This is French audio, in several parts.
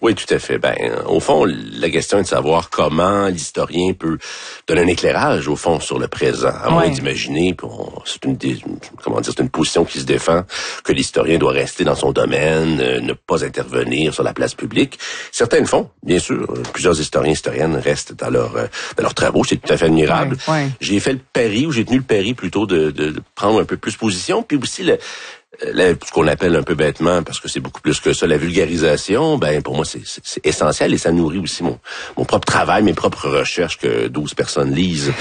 Oui, tout à fait. Au fond, la question est de savoir comment l'historien peut donner un éclairage, au fond, sur le présent. À moins d'imaginer, c'est une position qui se défend, que l'historien doit rester dans son domaine, ne pas intervenir sur la place publique. Certains le font, bien sûr. Plusieurs historiens et historiennes restent dans leurs travaux. C'est tout à fait admirable. J'ai fait le pari, ou j'ai tenu le pari plutôt de prendre un peu plus position, puis aussi ce qu'on appelle un peu bêtement, parce que c'est beaucoup plus que ça, la vulgarisation, pour moi, c'est essentiel et ça nourrit aussi mon propre travail, mes propres recherches que 12 personnes lisent.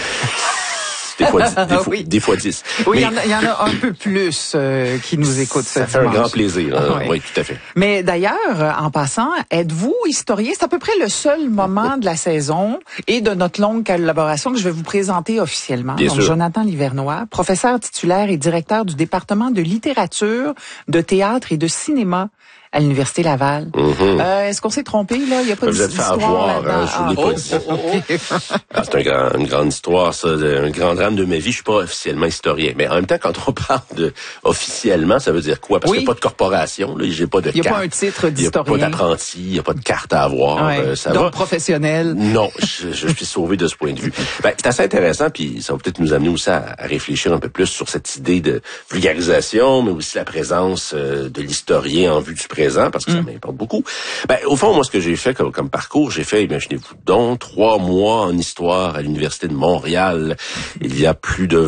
Des fois 10. Oui, il y en a un peu plus qui nous écoutent ce dimanche. Ça fait un grand plaisir. Oui, tout à fait. Mais d'ailleurs, en passant, êtes-vous historien? C'est à peu près le seul moment de la saison et de notre longue collaboration que je vais vous présenter officiellement. Bien sûr. Jonathan Livernois, professeur titulaire et directeur du département de littérature, de théâtre et de cinéma à l'Université Laval. Est-ce qu'on s'est trompé, là? Il n'y a pas Vous êtes fait avoir, je vous l'ai pas dit. C'est une grande histoire, ça, un grand drame de ma vie. Je suis pas officiellement historien. Mais en même temps, quand on parle de officiellement, ça veut dire quoi? Parce qu'il n'y a pas de corporation, là, j'ai pas de carte. Il n'y a pas un titre d'historien. Il n'y a pas d'apprenti, il n'y a pas de carte à avoir. Donc professionnel. Non, je suis sauvé de ce point de vue. C'est assez intéressant, puis ça va peut-être nous amener aussi à réfléchir un peu plus sur cette idée de vulgarisation, mais aussi la présence de l'historien en vue du présent, parce que ça m'importe beaucoup. Au fond, moi, ce que j'ai fait comme parcours, j'ai fait, imaginez-vous donc, 3 mois en histoire à l'Université de Montréal, il y a plus de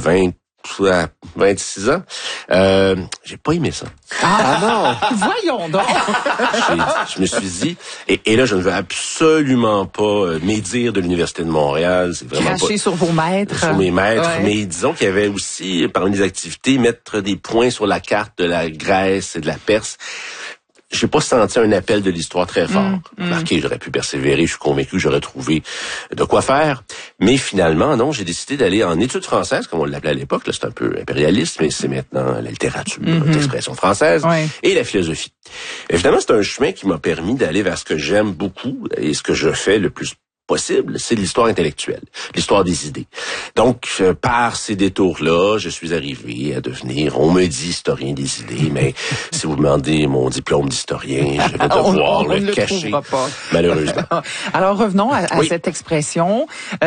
26 ans. J'ai pas aimé ça. Ah non! Voyons donc! Je me suis dit, et là, je ne veux absolument pas médire de l'Université de Montréal. C'est vraiment cracher sur vos maîtres. Sur mes maîtres. Mais disons qu'il y avait aussi, parmi les activités, mettre des points sur la carte de la Grèce et de la Perse. J'ai pas senti un appel de l'histoire très fort. Marqué, j'aurais pu persévérer, je suis convaincu que j'aurais trouvé de quoi faire. Mais finalement, non, j'ai décidé d'aller en études françaises, comme on l'appelait à l'époque. Là, c'est un peu impérialiste, mais c'est maintenant la littérature, l'expression française et la philosophie. Évidemment, c'est un chemin qui m'a permis d'aller vers ce que j'aime beaucoup et ce que je fais le plus possible, c'est l'histoire intellectuelle, l'histoire des idées. Donc, par ces détours-là, je suis arrivé à devenir, on me dit historien des idées, mais si vous demandez mon diplôme d'historien, je vais devoir le cacher, malheureusement. Alors, revenons à cette expression.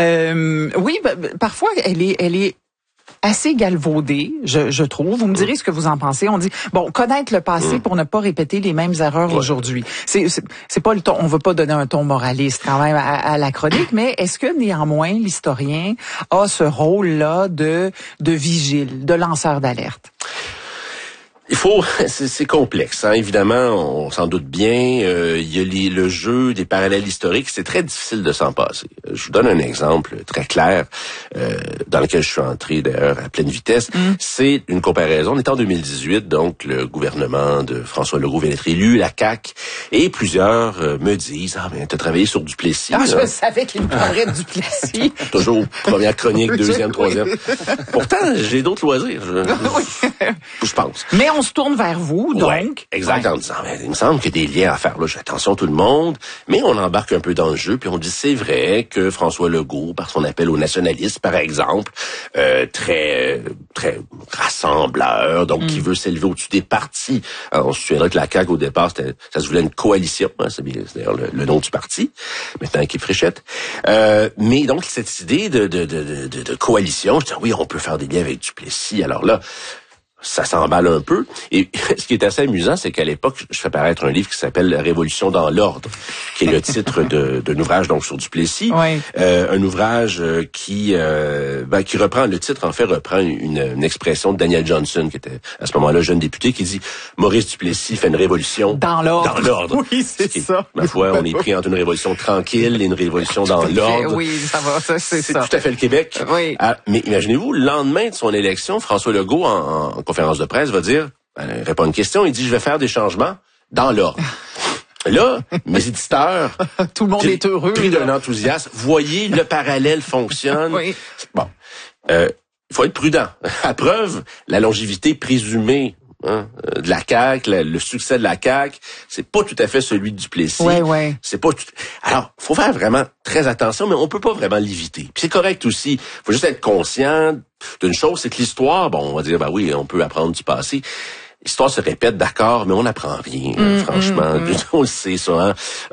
Parfois, elle est assez galvaudée, je trouve. Vous me direz ce que vous en pensez. On dit, connaître le passé pour ne pas répéter les mêmes erreurs aujourd'hui. C'est pas le ton, on veut pas donner un ton moraliste quand même à la chronique, mais est-ce que néanmoins l'historien a ce rôle-là de vigile, de lanceur d'alerte? C'est complexe, hein. Évidemment, on s'en doute bien. Il y a le jeu des parallèles historiques, c'est très difficile de s'en passer. Je vous donne un exemple très clair, dans lequel je suis entré d'ailleurs à pleine vitesse. C'est une comparaison. On est en 2018, donc le gouvernement de François Legault vient d'être élu, la CAQ, et plusieurs me disent, t'as travaillé sur Duplessis. Je savais qu'il me parlerait de Duplessis. Toujours première chronique, deuxième, troisième. Pourtant, j'ai d'autres loisirs, je pense. Mais on se tourne vers vous, donc. Ouais, exact, en disant, il me semble qu'il y a des liens à faire là. Attention tout le monde, mais on embarque un peu dans le jeu, puis on dit, c'est vrai que François Legault, par son appel au nationalisme, par exemple, très rassembleur, donc qui veut s'élever au-dessus des partis. Alors, on se souviendra que la CAQ, au départ, ça se voulait une coalition, c'est d'ailleurs le nom du parti, maintenant équipe Fréchette. Mais donc, cette idée de coalition, je dis, oui, on peut faire des liens avec Duplessis, alors là, ça s'emballe un peu. Et ce qui est assez amusant, c'est qu'à l'époque, je fais paraître un livre qui s'appelle La Révolution dans l'ordre, qui est le titre d'un ouvrage donc sur Duplessis. Un ouvrage qui reprend, le titre en fait reprend une expression de Daniel Johnson, qui était à ce moment-là jeune député, qui dit « Maurice Duplessis fait une révolution dans l'ordre. » Oui, c'est ça. Ma foi, on est pris entre une révolution tranquille et une révolution dans l'ordre. Oui, ça va, c'est ça. C'est tout à fait le Québec. Oui. Mais imaginez-vous, le lendemain de son élection, François Legault, en conférence de presse, va dire, répond à une question, il dit, je vais faire des changements dans l'ordre. Là, mes éditeurs, tout le monde est heureux. Pris d'un enthousiasme, voyez, le parallèle fonctionne. Bon, il faut être prudent. À preuve, la longévité présumée de la CAQ, le succès de la CAQ, c'est pas tout à fait celui de Duplessis. C'est pas tout... Alors, faut faire vraiment très attention, mais on peut pas vraiment l'éviter. Puis c'est correct aussi. Faut juste être conscient d'une chose, c'est que l'histoire, on va dire, oui, on peut apprendre du passé. L'histoire se répète, d'accord, mais on n'apprend rien, franchement. On le sait, ça, hein.